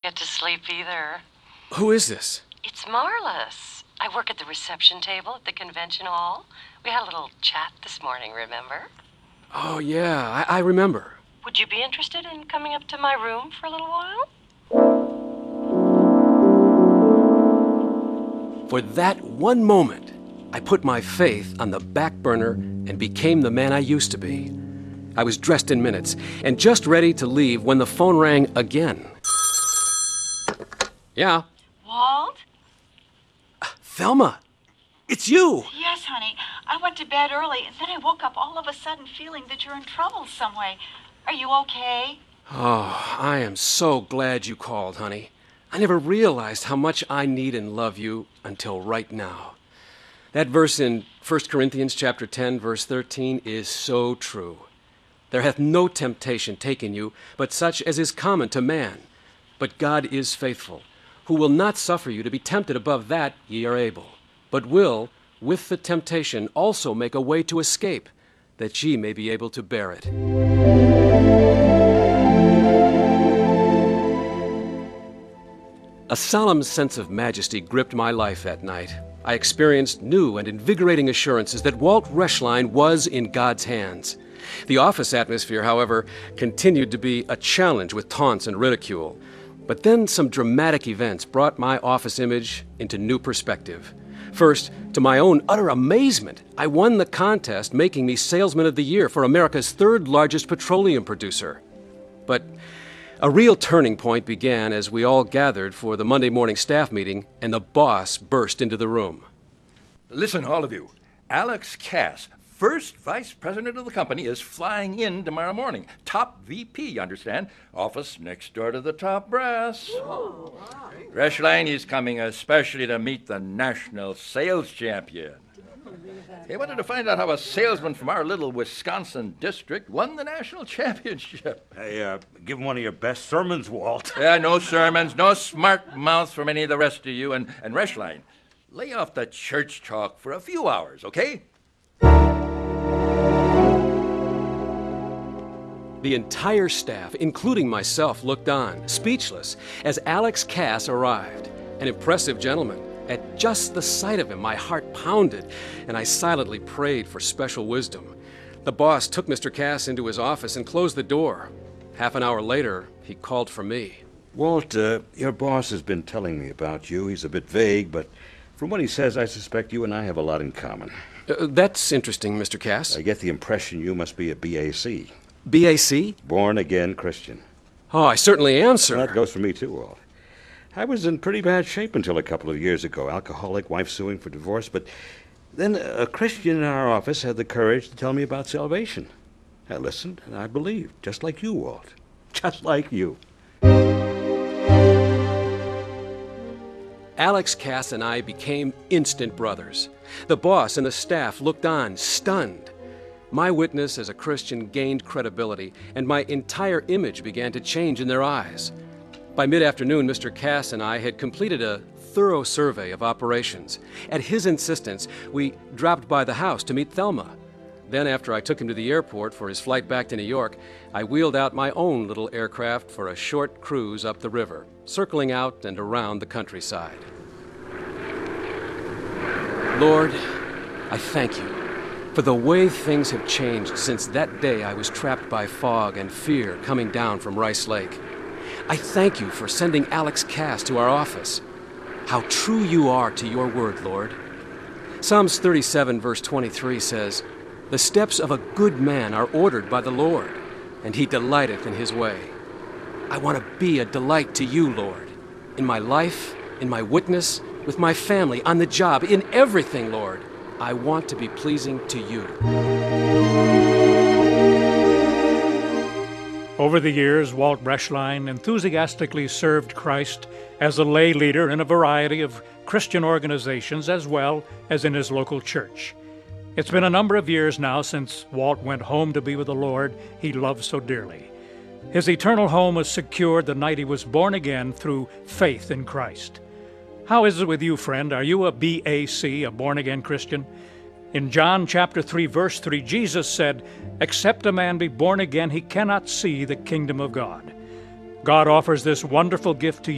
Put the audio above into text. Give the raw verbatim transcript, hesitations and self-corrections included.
get to sleep either. Who is this? It's Marlis. I work at the reception table at the convention hall. We had a little chat this morning, remember? Oh, yeah, I, I remember. Would you be interested in coming up to my room for a little while? For that one moment, I put my faith on the back burner and became the man I used to be. I was dressed in minutes and just ready to leave when the phone rang again. Yeah. Walt? Thelma, it's you. Yes, honey. I went to bed early, and then I woke up all of a sudden feeling that you're in trouble some way. Are you okay? Oh, I am so glad you called, honey. I never realized how much I need and love you until right now. That verse in First Corinthians chapter ten, verse thirteen is so true. There hath no temptation taken you, but such as is common to man. But God is faithful, who will not suffer you to be tempted above that ye are able, but will, with the temptation, also make a way to escape, that ye may be able to bear it. A solemn sense of majesty gripped my life that night. I experienced new and invigorating assurances that Walt Reschlein was in God's hands. The office atmosphere, however, continued to be a challenge with taunts and ridicule. But then some dramatic events brought my office image into new perspective. First, to my own utter amazement, I won the contest, making me Salesman of the Year for America's third largest petroleum producer. But a real turning point began as we all gathered for the Monday morning staff meeting, and the boss burst into the room. Listen, all of you. Alex Cass, first vice president of the company, is flying in tomorrow morning. Top V P, you understand? Office next door to the top brass. Oh, wow. Reschlein is coming especially to meet the national sales champion. He wanted to find out how a salesman from our little Wisconsin district won the national championship. Hey, uh, give him one of your best sermons, Walt. Yeah, no sermons, no smart mouths from any of the rest of you. And, and Reschlein, lay off the church talk for a few hours, okay? The entire staff, including myself, looked on, speechless, as Alex Cass arrived. An impressive gentleman. At just the sight of him, my heart pounded, and I silently prayed for special wisdom. The boss took Mister Cass into his office and closed the door. Half an hour later, he called for me. Walt, uh, your boss has been telling me about you. He's a bit vague, but from what he says, I suspect you and I have a lot in common. Uh, that's interesting, Mister Cass. I get the impression you must be a B A C. B A C? Born-again Christian. Oh, I certainly am, sir. Well, that goes for me, too, Walt. I was in pretty bad shape until a couple of years ago. Alcoholic, wife suing for divorce, but then a Christian in our office had the courage to tell me about salvation. I listened, and I believed, just like you, Walt. Just like you. Alex Cass and I became instant brothers. The boss and the staff looked on, stunned. My witness as a Christian gained credibility, and my entire image began to change in their eyes. By mid-afternoon, Mister Cass and I had completed a thorough survey of operations. At his insistence, we dropped by the house to meet Thelma. Then, after I took him to the airport for his flight back to New York, I wheeled out my own little aircraft for a short cruise up the river, circling out and around the countryside. Lord, I thank you for the way things have changed since that day I was trapped by fog and fear coming down from Rice Lake. I thank you for sending Alex Cass to our office. How true you are to your word, Lord. Psalms thirty-seven, verse twenty-three says, "The steps of a good man are ordered by the Lord, and he delighteth in his way." I want to be a delight to you, Lord, in my life, in my witness, with my family, on the job, in everything, Lord. I want to be pleasing to you. Over the years, Walt Reschlein enthusiastically served Christ as a lay leader in a variety of Christian organizations as well as in his local church. It's been a number of years now since Walt went home to be with the Lord he loved so dearly. His eternal home was secured the night he was born again through faith in Christ. How is it with you, friend? Are you a B A C, a born-again Christian? In John chapter three, verse three, Jesus said, "Except a man be born again, he cannot see the kingdom of God." God offers this wonderful gift to you.